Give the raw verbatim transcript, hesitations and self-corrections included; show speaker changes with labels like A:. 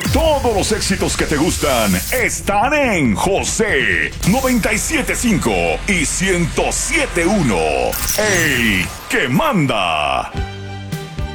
A: Todos los éxitos que te gustan están en José noventa y siete punto cinco y ciento siete punto uno. El que manda.